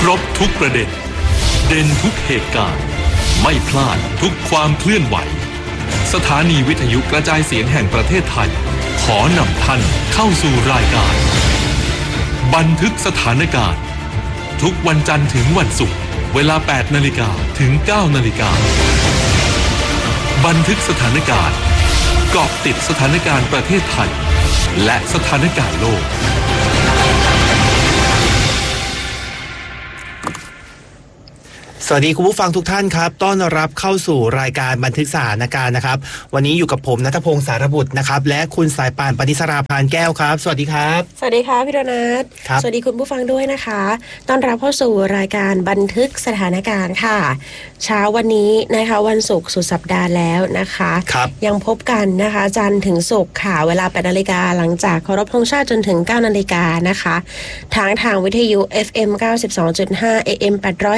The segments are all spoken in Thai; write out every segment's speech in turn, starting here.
รบทุกประเด็นเด่นทุกเหตุการณ์ไม่พลาดทุกความเคลื่อนไหวสถานีวิทยุกระจายเสียงแห่งประเทศไทยขอนำท่านเข้าสู่รายการบันทึกสถานการณ์ทุกวันจันทร์ถึงวันศุกร์เวลา 8 นาฬิกาถึง 9 นาฬิกาบันทึกสถานการณ์เกาะติดสถานการณ์ประเทศไทยและสถานการณ์โลกสวัสดีคุณผู้ฟังทุกท่านครับต้อนรับเข้าสู่รายการบันทึกสถานการณ์นะครับวันนี้อยู่กับผมณัฐพงศ์สารบุตรนะครับและคุณสายป่านปณิสราพานแก้วครับสวัสดีครับสวัสดีค่ะพี่โดนัทสวัสดีคุณผู้ฟังด้วยนะคะต้อนรับเข้าสู่รายการบันทึกสถานการณ์ค่ะเช้าวันนี้นะคะวันศุกร์สุดสัปดาห์แล้วนะคะยังพบกันนะคะจันทร์ถึงศุกร์ค่ะเวลา 8 นาฬิกาหลังจากเคารพธงชาติจนถึง 9 นาฬิกานะคะทางวิทยุ FM 92.5 AM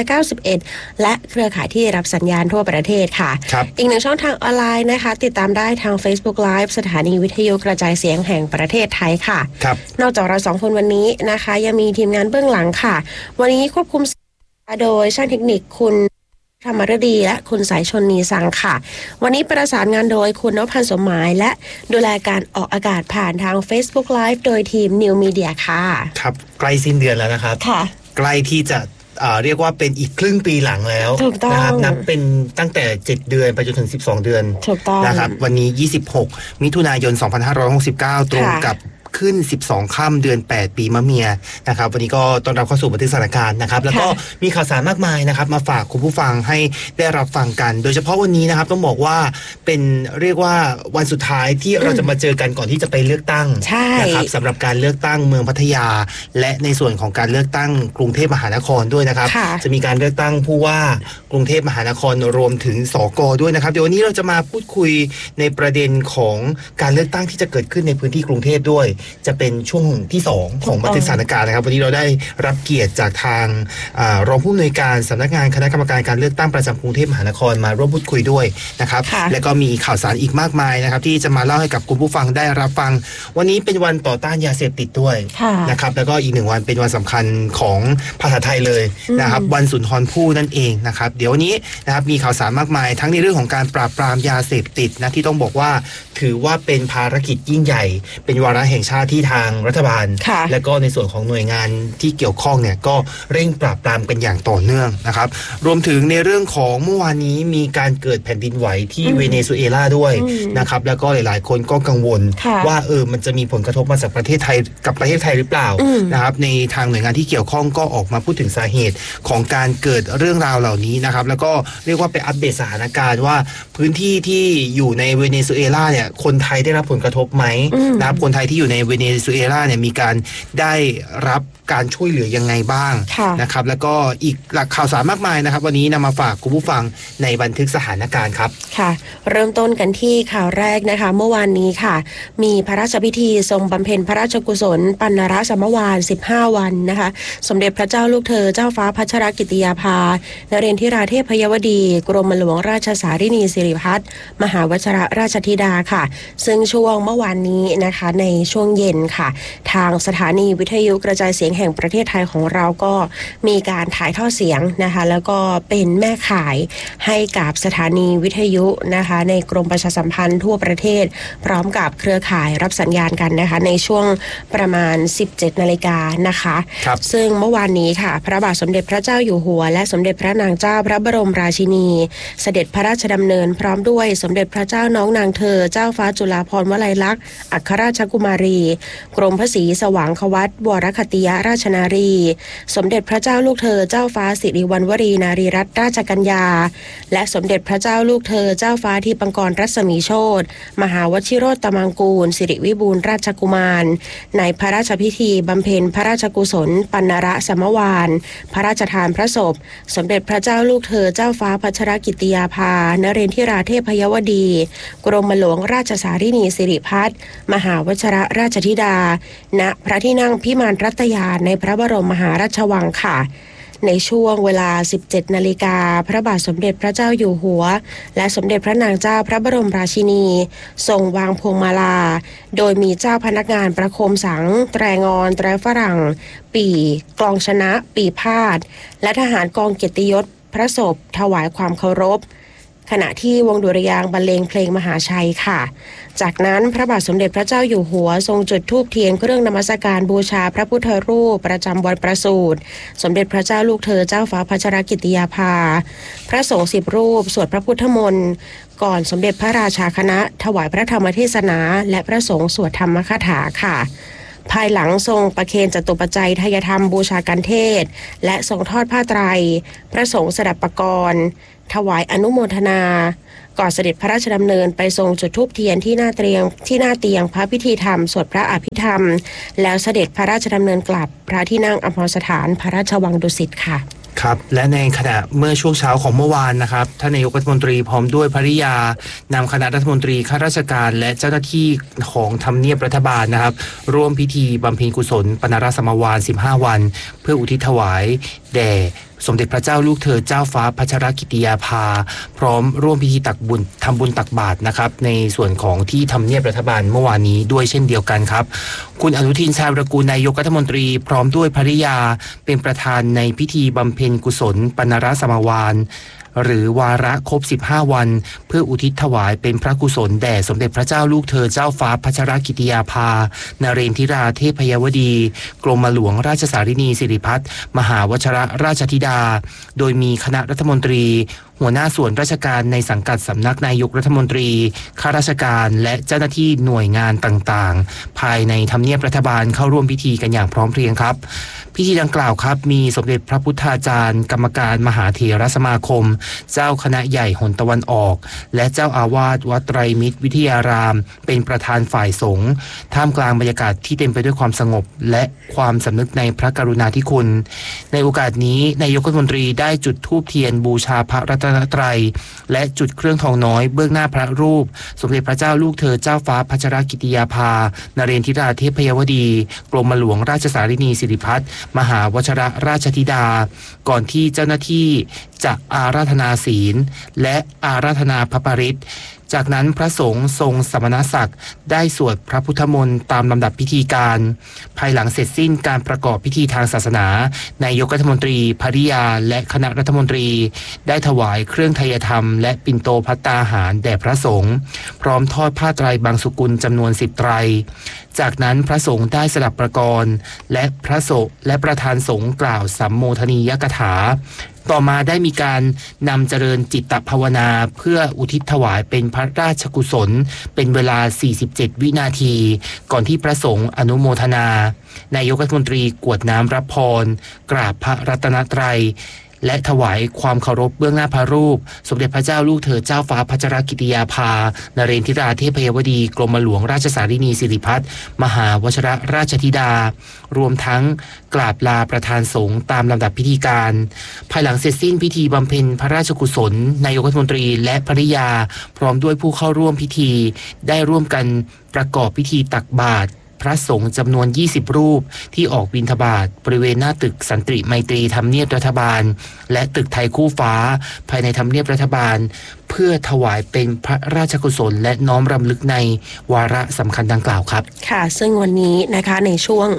891และเครือข่ายที่รับสัญญาณทั่วประเทศค่ะอีกหนึ่งช่องทางออนไลน์นะคะติดตามได้ทาง Facebook Live สถานีวิทยุกระจายเสียงแห่งประเทศไทยค่ะนอกจากเรา2คนวันนี้นะคะยังมีทีมงานเบื้องหลังค่ะวันนี้ควบคุมโดยช่างเทคนิคคุณธรรมฤดีและคุณสายชนนีสังค่ะวันนี้ประสานงานโดยคุณนพพันธ์สมหมายและดูแลการออกอากาศผ่านทาง Facebook Live โดยทีม New Media ค่ะครับใกล้สิ้นเดือนแล้วนะครับใกล้ที่จะเรียกว่าเป็นอีกครึ่งปีหลังแล้วนะครับนับเป็นตั้งแต่7เดือนไปจนถึง12เดือนนะครับวันนี้26มิถุนายน2569ตรงกับขึ้น12ค่ำเดือน8ปีมะเมียนะครับวันนี้ก็ต้อนรับเข้าสู่บันทึกสถานการณ์นะครับแล้วก็มีข่าวสารมากมายนะครับมาฝากคุณผู้ฟังให้ได้รับฟังกันโดยเฉพาะวันนี้นะครับต้องบอกว่าเป็นเรียกว่าวันสุดท้ายที่เราจะมาเจอกันก่อนที่จะไปเลือกตั้งนะครับสำหรับการเลือกตั้งเมืองพัทยาและในส่วนของการเลือกตั้งกรุงเทพมหานครด้วยนะครับจะมีการเลือกตั้งผู้ว่ากรุงเทพมหานครรวมถึงสก.ด้วยนะครับเดี๋ยววันนี้เราจะมาพูดคุยในประเด็นของการเลือกตั้งที่จะเกิดขึ้นในพื้นที่กรุงเทพด้วยจะเป็นช่วงที่2ของบันทึกสถานการณ์นะครับวันนี้เราได้รับเกียรติจากทางรองผู้อำนวยการสำนักงานคณะกรรมการการเลือกตั้งประจำกรุงเทพมหานครมาร่วมพูดคุยด้วยนะครับและก็มีข่าวสารอีกมากมายนะครับที่จะมาเล่าให้กับคุณผู้ฟังได้รับฟังวันนี้เป็นวันต่อต้านยาเสพติดด้วยนะครับแล้วก็อีก1วันเป็นวันสำคัญของภาษาไทยเลยนะครับวันสุนทรภู่นั่นเองนะครับเดี๋ยววันนี้นะครับมีข่าวสารมากมายทั้งในเรื่องของการปราบปรามยาเสพติดนะที่ต้องบอกว่าถือว่าเป็นภารกิจยิ่งใหญ่เป็นวาระแห่งชาติที่ทางรัฐบาลและก็ในส่วนของหน่วยงานที่เกี่ยวข้องเนี่ยก็เร่งปราบปรามกันอย่างต่อเนื่องนะครับรวมถึงในเรื่องของเมื่อวานนี้มีการเกิดแผ่นดินไหวที่เวเนซุเอลาด้วยนะครับแล้วก็หลายๆคนก็กังวลว่ามันจะมีผลกระทบมาจากประเทศไทยกับประเทศไทยหรือเปล่านะครับในทางหน่วยงานที่เกี่ยวข้องก็ออกมาพูดถึงสาเหตุของการเกิดเรื่องราวเหล่านี้นะครับแล้วก็เรียกว่าไปอัปเดตสถานการณ์ว่าพื้นที่ที่อยู่ในเวเนซุเอลาเนี่ยคนไทยได้รับผลกระทบไหมนะครับคนไทยที่อยู่ในเวเนซุเอลาเนี่ยมีการได้รับการช่วยเหลือยังไงบ้างนะครับแล้วก็อีกหลักข่าวสารมากมายนะครับวันนี้นำมาฝากคุณผู้ฟังในบันทึกสถานการณ์ครับค่ะเริ่มต้นกันที่ข่าวแรกนะคะเมื่อวานนี้ค่ะมีพระราชพิธีทรงบำเพ็ญพระราชกุศลปัณณรสมวาน15วันนะคะสมเด็จพระเจ้าลูกเธอเจ้าฟ้าพัชรกิติยาภานเรนทิราเทพยวดีกรมหลวงราชสารินีสิริพัฒน์มหาวชิรราชธิดาค่ะซึ่งช่วงเมื่อวานนี้นะคะในช่วงเย็นค่ะทางสถานีวิทยุกระจายเสียงแห่งประเทศไทยของเราก็มีการถ่ายทอดเสียงนะคะแล้วก็เป็นแม่ข่ายให้กับสถานีวิทยุนะคะในกรมประชาสัมพันธ์ทั่วประเทศพร้อมกับเครือข่ายรับสัญญาณกันนะคะในช่วงประมาณ 17 นาฬิกานะคะซึ่งเมื่อวานนี้ค่ะพระบาทสมเด็จพระเจ้าอยู่หัวและสมเด็จพระนางเจ้าพระบรมราชินีเสด็จพระราชดำเนินพร้อมด้วยสมเด็จพระเจ้าน้องนางเธอเจ้าฟ้าจุฬาภรณ์วลัยลักษณ์อัครราชกุมารีกรมพระศรีสว่างควัตรวรคติยราชนารีสมเด็จพระเจ้าลูกเธอเจ้าฟ้าสิริวัณวรีนารีรัตนราชกัญญาและสมเด็จพระเจ้าลูกเธอเจ้าฟ้าทีปังกรรัศมีโชติมหาวชิโรตมังกูลสิริวิบูลย์ราชกุมารในพระราชพิธีบำเพ็ญพระราชกุศลปัณณรสมวานพระราชทานพระศพสมเด็จพระเจ้าลูกเธอเจ้าฟ้าพัชรกิติยาภานเรนทิราเทพยวดีกรมหลวงราชสารินีสิริพัฒน์มหาวชิรราชธิดาณพระที่นั่งพิมานรัตยาในพระบรมมหาราชวังค่ะในช่วงเวลา 17 นาฬิกาพระบาทสมเด็จพระเจ้าอยู่หัวและสมเด็จพระนางเจ้าพระบรมราชินีทรงวางพวงมาลาโดยมีเจ้าพนักงานประโคมสังแตรงอนแตรฝรั่งปี่กลองชนะปีพาดและทหารกองเกียรติยศพระศพถวายความเคารพขณะที่วงดุริยางค์บรรเลงเพลงมหาชัยค่ะจากนั้นพระบาทสมเด็จพระเจ้าอยู่หัวทรงจุดธูปเทียนเครื่องนมัสการบูชาพระพุทธรูปประจำวันประสูติสมเด็จพระเจ้าลูกเธอเจ้าฟ้าพัชรกิติยาภาพระสงฆ์10 รูปสวดพระพุทธมนต์ก่อนสมเด็จพระราชาคณะถวายพระธรรมเทศนาและพระสงฆ์สวดธรรมคาถาค่ะภายหลังทรงประเคนจตุปัจจัยทายธรรมบูชากันเทศและทรงทอดผ้าไตรพระสงฆ์สดับปกรณ์ถวายอนุโมทนาก่อนเสด็จพระราชดำเนินไปทรงจุดธูปเทียนที่หน้าเตียงพระพิธีธรรมสวดพระอภิธรรมแล้วเสด็จพระราชดำเนินกลับพระที่นั่งอัมพรสถานพระราชวังดุสิตค่ะครับและในขณะเมื่อช่วงเช้าของเมื่อวานนะครับท่านนายกรัฐมนตรีพร้อมด้วยภริยานำคณะรัฐมนตรีข้าราชการและเจ้าหน้าที่ของทำเนียบรัฐบาลนะครับร่วมพิธีบำเพ็ญกุศลปนรสมวาล15 วันเพื่ออุทิศถวายแด่สมเด็จพระเจ้าลูกเธอเจ้าฟ้าพัชรกิติยาภาพร้อมร่วมพิธีตักบุญทำบุญตักบาตรนะครับในส่วนของที่ทำเนียบรัฐบาลเมื่อวานนี้ด้วยเช่นเดียวกันครับคุณอนุทินชาญวิรากูลนายกรัฐมนตรีพร้อมด้วยภริยาเป็นประธานในพิธีบำเพ็ญกุศลปนรสมวาลหรือวาระครบ15 วันเพื่ออุทิศถวายเป็นพระกุศลแด่สมเด็จพระเจ้าลูกเธอเจ้าฟ้าพัชรกิติยาภานเรนทิราเทพยวดีกรมหลวงราชสารินีสิริพัฒน์มหาวชิรราชธิดาโดยมีคณะรัฐมนตรีหัวหน้าส่วนราชการในสังกัดสำนักนายกรัฐมนตรีข้าราชการและเจ้าหน้าที่หน่วยงานต่างๆภายในทำเนียบรัฐบาลเข้าร่วมพิธีกันอย่างพร้อมเพรียงครับพิธีดังกล่าวครับมีสมเด็จพระพุทธาจารย์กรรมการมหาเถรสมาคมเจ้าคณะใหญ่หนตะวันออกและเจ้าอาวาสวัดไตรมิตรวิทยารามเป็นประธานฝ่ายสงฆ์ท่ามกลางบรรยากาศที่เต็มไปด้วยความสงบและความสำนึกในพระกรุณาธิคุณในโอกาสนี้นายกรัฐมนตรีได้จุดธูปเทียนบูชาพระรัตนตรัยและจุดเครื่องทองน้อยเบื้องหน้าพระรูปสมเด็จพระเจ้าลูกเธอเจ้าฟ้าพัชรกิติยาภานเรนทิราเทพยวดีกรมหลวงราชสารินีสิริพัฒน์มหาวชิรราชธิดาก่อนที่เจ้าหน้าที่จะอาราธนาศีลและอาราธนาพระปริตรจากนั้นพระสงฆ์ทรงสมณศักดิ์ได้สวดพระพุทธมนต์ตามลำดับพิธีการภายหลังเสร็จสิ้นการประกอบพิธีทางศาสนานายกรัฐมนตรีภริยาและคณะรัฐมนตรีได้ถวายเครื่องไทยธรรมและปิ่นโตภัตตาหารแด่พระสงฆ์พร้อมทอดผ้าไตรบางสุกุลจำนวน10 ไตรจากนั้นพระสงฆ์ได้สดับประกรณ์และพระสงฆ์และประธานสงฆ์กล่าวสัมโมทนียกถาต่อมาได้มีการนำเจริญจิตตภาวนาเพื่ออุทิศถวายเป็นพระราชกุศลเป็นเวลา47 วินาทีก่อนที่พระสงฆ์อนุโมทนานายกรัฐมนตรีกรวดน้ำรับพรกราบพระรัตนตรัยและถวายความเคารพเบื้องหน้าพระรูปสมเด็จพระเจ้าลูกเธอเจ้าฟ้าพัชรกิติยาภานเรนทิราเทพยวดีกรมหลวงราชสารินีสิริพัฒน์มหาวชิรราชธิดารวมทั้งกราบลาประธานสงฆ์ตามลำดับพิธีการภายหลังเสร็จสิ้นพิธีบำเพ็ญพระราชกุศลนายกรัฐมนตรีและภริยาพร้อมด้วยผู้เข้าร่วมพิธีได้ร่วมกันประกอบพิธีตักบาตรพระสงฆ์จำนวน20 รูปที่ออกบิณฑบาตบริเวณหน้าตึกสันติไมตรีทำเนียบรัฐบาลและตึกไทยคู่ฟ้าภายในทำเนียบรัฐบาลเพื่อถวายเป็นพระราชกุศลและน้อมรำลึกในวาระสำคัญดังกล่าวครับค่ะซึ่งวันนี้นะคะในช่วง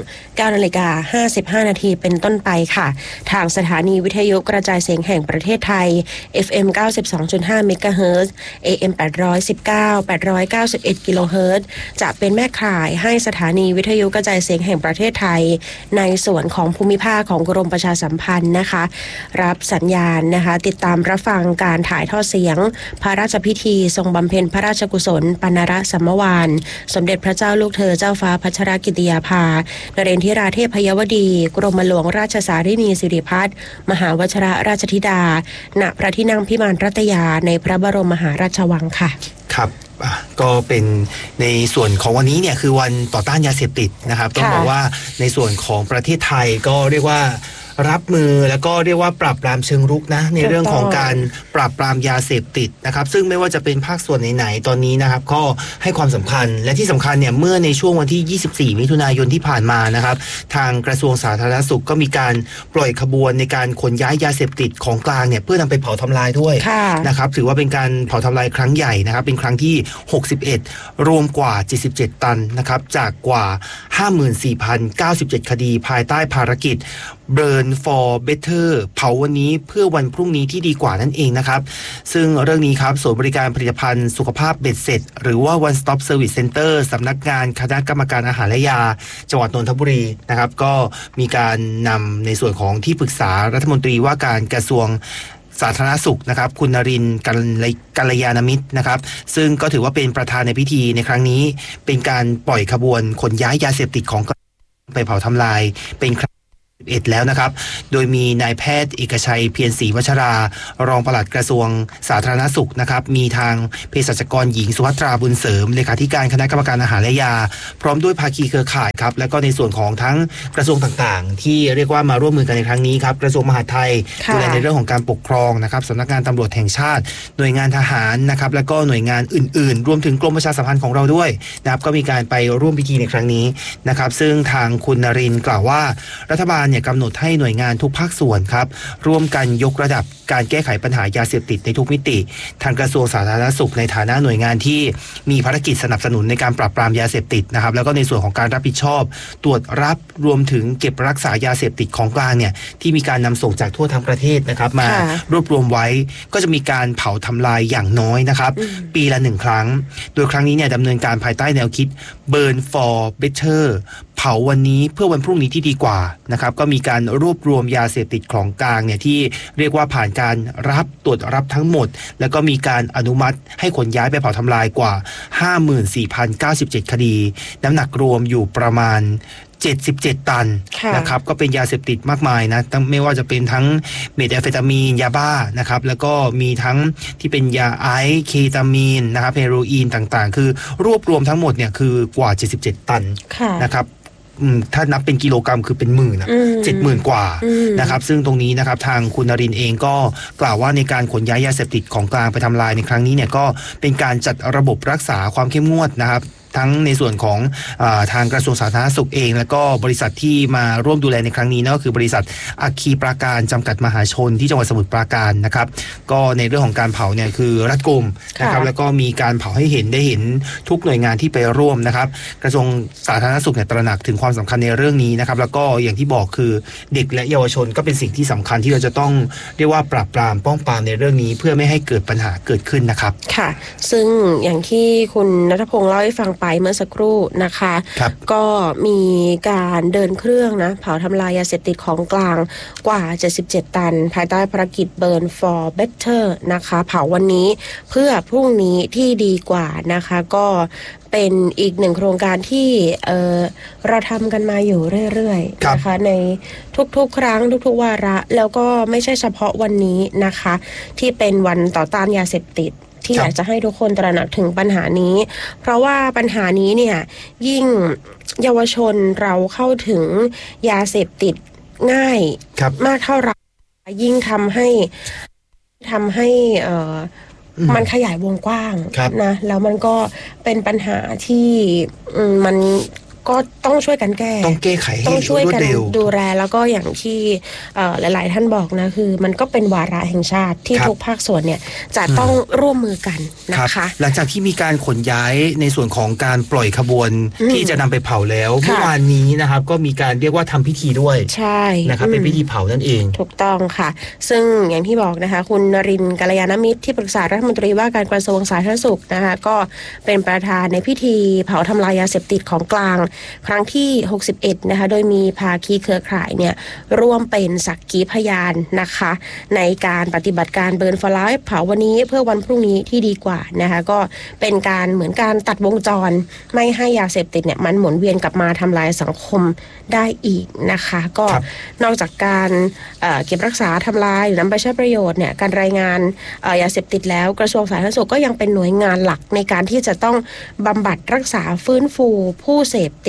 9:55 นาทีเป็นต้นไปค่ะทางสถานีวิทยุกระจายเสียงแห่งประเทศไทย FM 92.5 เมกะเฮิรตซ์ AM 819 891 กิโลเฮิรตซ์จะเป็นแม่ข่ายให้สถานีวิทยุกระจายเสียงแห่งประเทศไทยในส่วนของภูมิภาคของกรมประชาสัมพันธ์นะคะรับสัญญาณนะคะติดตามรับฟังการถ่ายทอดเสียงพระราชพิธีทรงบำเพ็ญพระราชกุศลปนรสมวาลสมเด็จพระเจ้าลูกเธอเจ้าฟ้าพัชรกิติยาภานเรนทิราเทพยวดีกรมหลวงราชสารินีสิริพัฒน์มหาวชิรราชธิดาณพระที่นั่งพิมานรัตยาในพระบรมมหาราชวังค่ะครับก็เป็นในส่วนของวันนี้เนี่ยคือวันต่อต้านยาเสพติดนะครับต้องบอกว่าในส่วนของประเทศไทยก็เรียกว่ารับมือแล้วก็เรียกว่าปราบปรามเชิงรุกนะในเรื่องของการปราบปรามยาเสพติดนะครับซึ่งไม่ว่าจะเป็นภาคส่วนไหนๆตอนนี้นะครับก็ให้ความสำคัญและที่สำคัญเนี่ยเมื่อในช่วงวันที่24มิถุนายนที่ผ่านมานะครับทางกระทรวงสาธารณสุขก็มีการปล่อยขบวนในการขนย้ายยาเสพติดของกลางเนี่ยเพื่อนำไปเผาทำลายด้วยนะครับถือว่าเป็นการเผาทำลายครั้งใหญ่นะครับเป็นครั้งที่61รวมกว่า77ตันนะครับจากกว่า 54,097 คดีภายใต้ภารกิจ Burn for Better เผาวันนี้เพื่อวันพรุ่งนี้ที่ดีกว่านั่นเองนะครับซึ่งเรื่องนี้ครับศูนย์บริการผลิตภัณฑ์สุขภาพเบ็ดเสร็จหรือว่า One Stop Service Center สำนักงานคณะกรรมการอาหารและยาจังหวัดนนทบุรีนะครับก็มีการนำในส่วนของที่ปรึกษารัฐมนตรีว่าการกระทรวงสาธารณสุขนะครับคุณนรินทร์กัลยาณมิตรนะครับซึ่งก็ถือว่าเป็นประธานในพิธีในครั้งนี้เป็นการปล่อยขบวนขนย้ายยาเสพติดของไปเผาทำลายเป็น11แล้วนะครับโดยมีนายแพทย์เอกชัยเพียรศรีวัชรารองปลัดกระทรวงสาธารณสุขนะครับมีทางเภสัชกรหญิงสุภัทราบุญเสริมเลขาธิการคณะกรรมการอาหารและยาพร้อมด้วยภาคีเครือข่ายครับและก็ในส่วนของทั้งกระทรวงต่างๆที่เรียกว่ามาร่วมมือกันในครั้งนี้ครับกระทรวงมหาดไทยดูแลในเรื่องของการปกครองนะครับสำนักงานตำรวจแห่งชาติหน่วยงานทหารนะครับและก็หน่วยงานอื่นๆรวมถึงกรมประชาสัมพันธ์ของเราด้วยนะครับก็มีการไปร่วมพิธีในครั้งนี้นะครับซึ่งทางคุณนรินทร์กล่าวว่ารัฐบาลเนี่ยกำหนดให้หน่วยงานทุกภาคส่วนครับร่วมกันยกระดับการแก้ไขปัญหายาเสพติดในทุกมิติทางกระทรวงสาธารณสุขในฐานะหน่วยงานที่มีภารกิจสนับสนุนในการปราบปรามยาเสพติดนะครับแล้วก็ในส่วนของการรับผิดชอบตรวจรับรวมถึงเก็บรักษายาเสพติดของกลางเนี่ยที่มีการนำส่งจากทั่วทั้งประเทศนะครับมารวบรวมไว้ก็จะมีการเผาทำลายอย่างน้อยนะครับปีละ1ครั้งโดยครั้งนี้เนี่ยดำเนินการภายใต้แนวคิด Burn for Better เผาวันนี้เพื่อวันพรุ่งนี้ที่ดีกว่านะครับก็มีการรวบรวมยาเสพติดของกลางเนี่ยที่เรียกว่าผ่านการตรวจรับทั้งหมดแล้วก็มีการอนุมัติให้ขนย้ายไปเผาทำลายกว่า 54,097 คดีน้ำหนักรวมอยู่ประมาณ77ตันนะครับก็เป็นยาเสพติดมากมายนะไม่ว่าจะเป็นทั้งเมทแอมเฟตามีนยาบ้านะครับแล้วก็มีทั้งที่เป็นยาไอซ์เคตามีนนะครับเฮโรอีนต่างๆคือรวบรวมทั้งหมดเนี่ยคือกว่า77ตันนะครับถ้านับเป็นกิโลกรัมคือเป็นหมื่นนะ70,000 กว่านะครับซึ่งตรงนี้นะครับทางคุณนรินทร์เองก็กล่าวว่าในการขนย้ายยาเสพติดของกลางไปทำลายในครั้งนี้เนี่ยก็เป็นการจัดระบบรักษาความเข้มงวดนะครับทั้งในส่วนของทางกระทรวงสาธารณสุขเองแล้วก็บริษัทที่มาร่วมดูแลในครั้งนี้นั่นก็คือบริษัทอัคคีปราการจำกัดมหาชนที่จังหวัดสมุทรปราการนะครับก็ในเรื่องของการเผาเนี่ยคือรัดกุมนะครับแล้วก็มีการเผาให้ได้เห็นทุกหน่วยงานที่ไปร่วมนะครับกระทรวงสาธารณสุขเนี่ยตระหนักถึงความสำคัญในเรื่องนี้นะครับแล้วก็อย่างที่บอกคือเด็กและเยาวชนก็เป็นสิ่งที่สำคัญที่เราจะต้องเรียกว่าปราบปรามป้องปรามในเรื่องนี้เพื่อไม่ให้เกิดปัญหาเกิดขึ้นนะครับค่ะซึ่งอย่างที่คุณณัฐพงษ์เล่าให้ฟังไปเมื่อสักครู่นะคะก็มีการเดินเครื่องนะเผาทำลายยาเสพติดของกลางกว่า77ตันภายใต้ภารกิจ Burn for Better นะคะเผาวันนี้เพื่อพรุ่งนี้ที่ดีกว่านะคะก็เป็นอีกหนึ่งโครงการที่เราทำกันมาอยู่เรื่อยๆนะคะในทุกๆครั้งทุกๆวาระแล้วก็ไม่ใช่เฉพาะวันนี้นะคะที่เป็นวันต่อต้านยาเสพติดที่อยากจะให้ทุกคนตระหนักถึงปัญหานี้เพราะว่าปัญหานี้เนี่ยยิ่งเยาวชนเราเข้าถึงยาเสพติดง่ายมากเท่าไหร่ยิ่งทำให้มันขยายวงกว้างนะแล้วมันก็เป็นปัญหาที่มันก็ต้องช่วยกันแก้ต้องแก้ไขให้ต้องช่วยกันรวดเร็วดูแลแล้วก็อย่างที่หลายๆท่านบอกนะคือมันก็เป็นวาระแห่งชาติที่ทุกภาคส่วนเนี่ยจะต้องร่วมมือกันนะคะหลังจากที่มีการขนย้ายในส่วนของการปล่อยขบวนที่จะนำไปเผาแล้วเมื่อวานนี้นะครับก็มีการเรียกว่าทำพิธีด้วยใช่นะครับเป็นพิธีเผานั่นเองถูกต้องค่ะซึ่งอย่างที่บอกนะคะคุณนรินทร์กัลยาณมิตรที่ปรึกษารัฐมนตรีว่าการกระทรวงสาธารณสุขนะคะก็เป็นประธานในพิธีเผาทำลายยาเสพติดของกลางครั้งที่61นะคะโดยมีภาคีเครือข่ายเนี่ยร่วมเป็นสักขีพยานนะคะในการปฏิบัติการ Burn for Life เผาวันนี้เพื่อวันพรุ่งนี้ที่ดีกว่านะคะก็เป็นการเหมือนการตัดวงจรไม่ให้ยาเสพติดเนี่ยมันหมุนเวียนกลับมาทำลายสังคมได้อีกนะคะก็นอกจากการเก็บรักษาทำลายหรือนำไปใช้ประโยชน์เนี่ยการรายงานยาเสพติดแล้วกระทรวงสาธารณสุขก็ยังเป็นหน่วยงานหลักในการที่จะต้องบำบัดรักษาฟื้นฟูผู้เสพติด